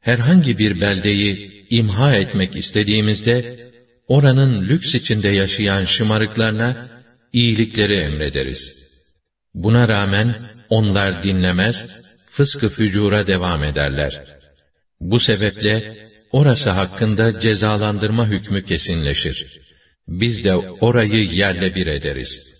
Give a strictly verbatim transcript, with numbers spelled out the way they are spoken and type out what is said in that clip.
herhangi bir beldeyi imha etmek istediğimizde, oranın lüks içinde yaşayan şımarıklarına iyilikleri emrederiz. Buna rağmen onlar dinlemez, fıskı fücura devam ederler. Bu sebeple orası hakkında cezalandırma hükmü kesinleşir. Biz de orayı yerle bir ederiz.